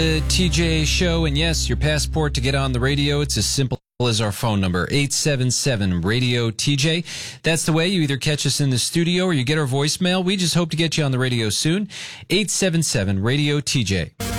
The TJ Show, and yes, your passport to get on the radio, it's as simple as our phone number, 877-RADIO-TJ. That's the way you either catch us in the studio or you get our voicemail. We just hope to get you on the radio soon, 877-RADIO-TJ.